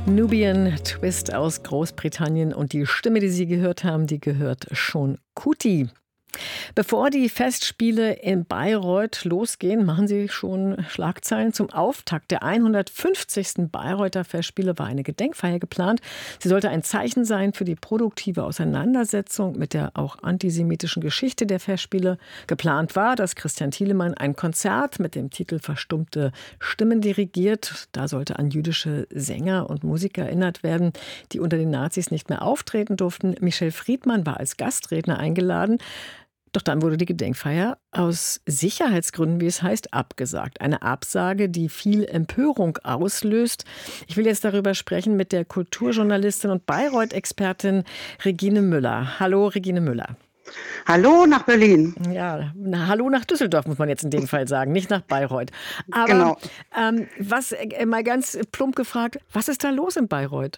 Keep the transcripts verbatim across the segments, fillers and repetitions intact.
Nubian Twist aus Großbritannien und die Stimme, die Sie gehört haben, die gehört Sean Kuti. Bevor die Festspiele in Bayreuth losgehen, machen Sie schon Schlagzeilen. Zum Auftakt der hundertfünfzigsten Bayreuther Festspiele war eine Gedenkfeier geplant. Sie sollte ein Zeichen sein für die produktive Auseinandersetzung mit der auch antisemitischen Geschichte der Festspiele. Geplant war, dass Christian Thielemann ein Konzert mit dem Titel Verstummte Stimmen dirigiert. Da sollte an jüdische Sänger und Musiker erinnert werden, die unter den Nazis nicht mehr auftreten durften. Michel Friedmann war als Gastredner eingeladen. Doch dann wurde die Gedenkfeier aus Sicherheitsgründen, wie es heißt, abgesagt. Eine Absage, die viel Empörung auslöst. Ich will jetzt darüber sprechen mit der Kulturjournalistin und Bayreuth-Expertin Regine Müller. Hallo, Regine Müller. Hallo nach Berlin. Ja, na, hallo nach Düsseldorf, muss man jetzt in dem Fall sagen, nicht nach Bayreuth. Aber Genau. ähm, was, äh, mal ganz plump gefragt, was ist da los in Bayreuth?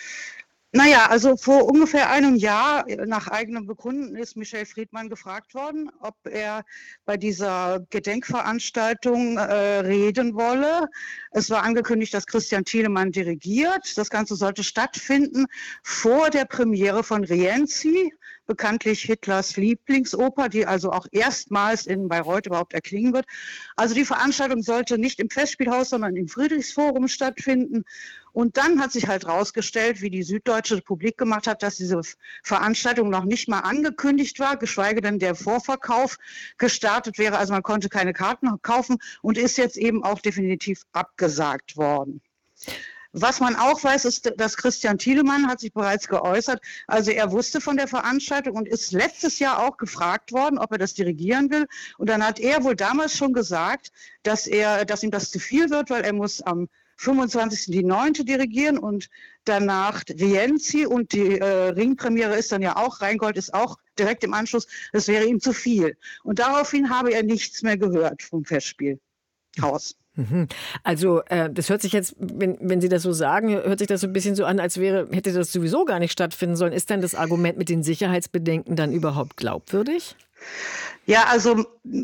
Naja, also vor ungefähr einem Jahr, nach eigenem Bekunden, ist Michel Friedmann gefragt worden, ob er bei dieser Gedenkveranstaltung äh, reden wolle. Es war angekündigt, dass Christian Thielemann dirigiert. Das Ganze sollte stattfinden vor der Premiere von Rienzi, bekanntlich Hitlers Lieblingsoper, die also auch erstmals in Bayreuth überhaupt erklingen wird. Also die Veranstaltung sollte nicht im Festspielhaus, sondern im Friedrichsforum stattfinden. Und dann hat sich halt rausgestellt, wie die Süddeutsche publik gemacht hat, dass diese Veranstaltung noch nicht mal angekündigt war, geschweige denn der Vorverkauf gestartet wäre. Also man konnte keine Karten kaufen und ist jetzt eben auch definitiv abgesagt worden. Was man auch weiß, ist, dass Christian Thielemann hat sich bereits geäußert. Also er wusste von der Veranstaltung und ist letztes Jahr auch gefragt worden, ob er das dirigieren will. Und dann hat er wohl damals schon gesagt, dass er, dass ihm das zu viel wird, weil er muss am fünfundzwanzigsten die neunte dirigieren und danach Rienzi und die äh, Ringpremiere ist dann ja auch, Rheingold ist auch direkt im Anschluss, das wäre ihm zu viel. Und daraufhin habe er nichts mehr gehört vom Festspielhaus. Also äh, das hört sich jetzt, wenn, wenn Sie das so sagen, hört sich das so ein bisschen so an, als wäre, hätte das sowieso gar nicht stattfinden sollen. Ist denn das Argument mit den Sicherheitsbedenken dann überhaupt glaubwürdig? Ja, also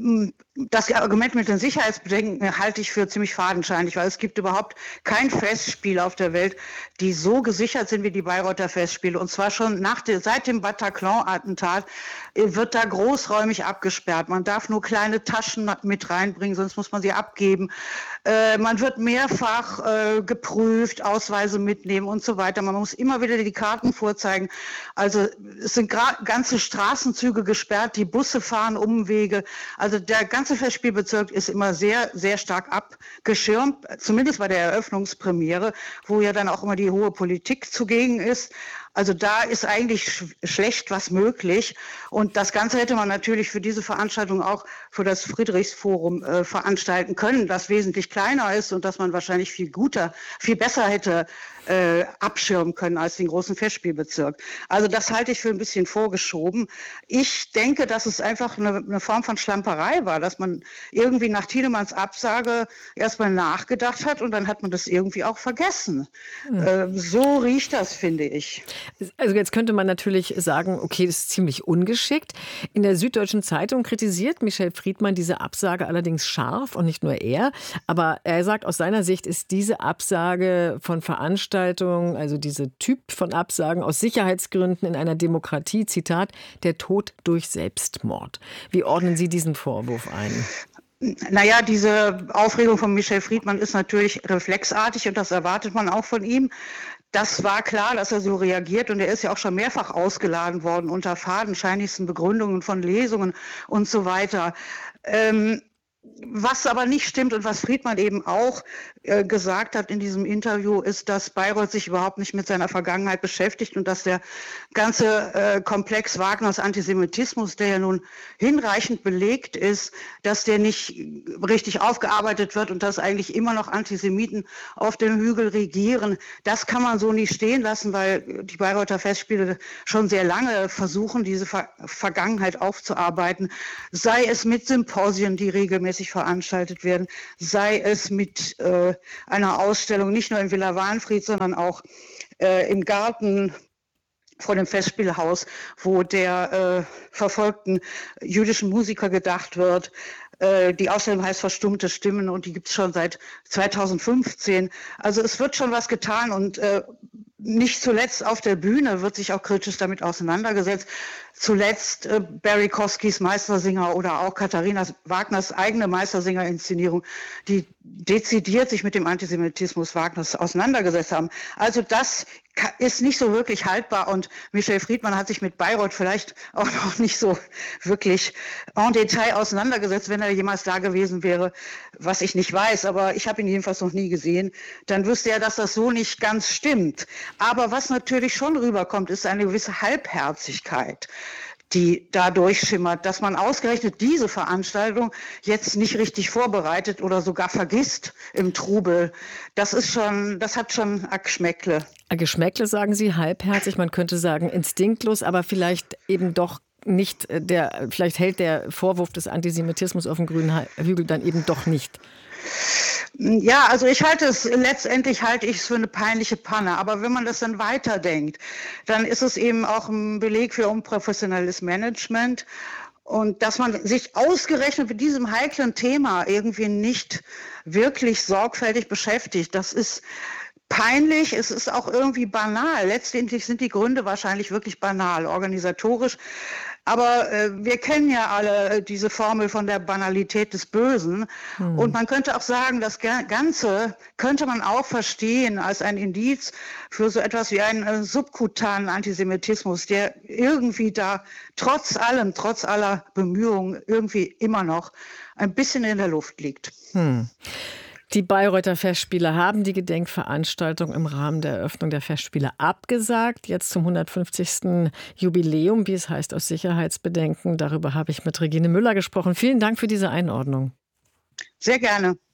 das Argument mit den Sicherheitsbedenken halte ich für ziemlich fadenscheinig, weil es gibt überhaupt kein Festspiel auf der Welt, die so gesichert sind wie die Bayreuther Festspiele. Und zwar schon nach der, seit dem Bataclan-Attentat wird da großräumig abgesperrt. Man darf nur kleine Taschen mit reinbringen, sonst muss man sie abgeben. Äh, man wird mehrfach äh, geprüft, Ausweise mitnehmen und so weiter. Man muss immer wieder die Karten vorzeigen. Also es sind ganze Straßenzüge gesperrt, die Busse fahren Umwege. Also der ganze Festspielbezirk ist immer sehr, sehr stark abgeschirmt, zumindest bei der Eröffnungspremiere, wo ja dann auch immer die hohe Politik zugegen ist. Also da ist eigentlich sch- schlecht was möglich. Und das Ganze hätte man natürlich für diese Veranstaltung auch für das Friedrichsforum äh, veranstalten können, das wesentlich kleiner ist und das man wahrscheinlich viel guter, viel besser hätte äh, abschirmen können als den großen Festspielbezirk. Also das halte ich für ein bisschen vorgeschoben. Ich denke, dass es einfach eine, eine Form von Schlamperei war, dass man irgendwie nach Thielemanns Absage erstmal nachgedacht hat und dann hat man das irgendwie auch vergessen. Hm. Äh, so riecht das, finde ich. Also jetzt könnte man natürlich sagen, okay, das ist ziemlich ungeschickt. In der Süddeutschen Zeitung kritisiert Michel Friedmann diese Absage allerdings scharf und nicht nur er. Aber er sagt, aus seiner Sicht ist diese Absage von Veranstaltungen, also dieser Typ von Absagen aus Sicherheitsgründen in einer Demokratie, Zitat, der Tod durch Selbstmord. Wie ordnen Sie diesen Vorwurf ein? Naja, diese Aufregung von Michel Friedmann ist natürlich reflexartig und das erwartet man auch von ihm. Das war klar, dass er so reagiert und er ist ja auch schon mehrfach ausgeladen worden unter fadenscheinigsten Begründungen von Lesungen und so weiter. Ähm, was aber nicht stimmt und was Friedmann eben auch äh, gesagt hat in diesem Interview, ist, dass Bayreuth sich überhaupt nicht mit seiner Vergangenheit beschäftigt und dass der ganze äh, Komplex Wagners Antisemitismus, der ja nun hinreichend belegt ist, dass der nicht richtig aufgearbeitet wird und dass eigentlich immer noch Antisemiten auf dem Hügel regieren. Das kann man so nicht stehen lassen, weil die Bayreuther Festspiele schon sehr lange versuchen, diese Ver- Vergangenheit aufzuarbeiten, sei es mit Symposien, die regelmäßig veranstaltet werden, sei es mit äh, einer Ausstellung nicht nur in Villa Wahnfried, sondern auch äh, im Garten vor dem Festspielhaus, wo der äh, verfolgten jüdischen Musiker gedacht wird. Äh, die Ausstellung heißt Verstummte Stimmen und die gibt es schon seit zweitausendfünfzehn. Also es wird schon was getan und äh, nicht zuletzt auf der Bühne wird sich auch kritisch damit auseinandergesetzt. Zuletzt äh, Barry Kosky's Meistersinger oder auch Katharina Wagners eigene Meistersinger-Inszenierung, die dezidiert sich mit dem Antisemitismus Wagners auseinandergesetzt haben. Also das ist nicht so wirklich haltbar und Michel Friedmann hat sich mit Bayreuth vielleicht auch noch nicht so wirklich en Detail auseinandergesetzt, wenn er jemals da gewesen wäre, was ich nicht weiß, aber ich habe ihn jedenfalls noch nie gesehen. Dann wüsste er, dass das so nicht ganz stimmt. Aber was natürlich schon rüberkommt, ist eine gewisse Halbherzigkeit, die da durchschimmert, dass man ausgerechnet diese Veranstaltung jetzt nicht richtig vorbereitet oder sogar vergisst im Trubel. Das ist schon, das hat schon ein Geschmäckle. Ein Geschmäckle, sagen Sie, halbherzig, man könnte sagen instinktlos, aber vielleicht eben doch nicht der, vielleicht hält der Vorwurf des Antisemitismus auf dem grünen Hügel dann eben doch nicht. Ja, also ich halte es, letztendlich halte ich es für eine peinliche Panne. Aber wenn man das dann weiterdenkt, dann ist es eben auch ein Beleg für unprofessionelles Management. Und dass man sich ausgerechnet mit diesem heiklen Thema irgendwie nicht wirklich sorgfältig beschäftigt, das ist peinlich, es ist auch irgendwie banal. Letztendlich sind die Gründe wahrscheinlich wirklich banal, organisatorisch. Aber äh, wir kennen ja alle diese Formel von der Banalität des Bösen. Hm. Und man könnte auch sagen, das Ganze könnte man auch verstehen als ein Indiz für so etwas wie einen äh, subkutanen Antisemitismus, der irgendwie da trotz allem, trotz aller Bemühungen irgendwie immer noch ein bisschen in der Luft liegt. Hm. Die Bayreuther Festspiele haben die Gedenkveranstaltung im Rahmen der Eröffnung der Festspiele abgesagt. Jetzt zum hundertfünfzigsten Jubiläum, wie es heißt, aus Sicherheitsbedenken. Darüber habe ich mit Regine Müller gesprochen. Vielen Dank für diese Einordnung. Sehr gerne.